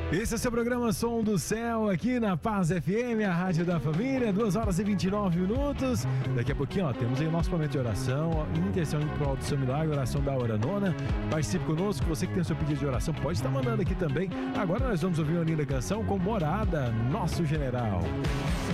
Esse é o seu programa Som do Céu, aqui na Paz FM, a rádio da família, 2h29. Daqui a pouquinho, temos aí o nosso momento de oração, intenção em prol do seu milagre, oração da hora nona. Participe conosco, você que tem o seu pedido de oração, pode estar mandando aqui também. Agora nós vamos ouvir uma linda canção com Morada, Nosso General.